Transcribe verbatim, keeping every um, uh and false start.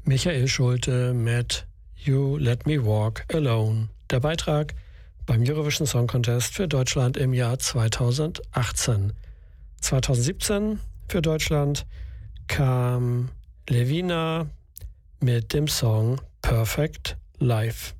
Michael Schulte mit You Let Me Walk Alone. Der Beitrag beim Eurovision Song Contest für Deutschland im Jahr zweitausendachtzehn. zweitausendsiebzehn für Deutschland kam Levina mit dem Song Perfect Life.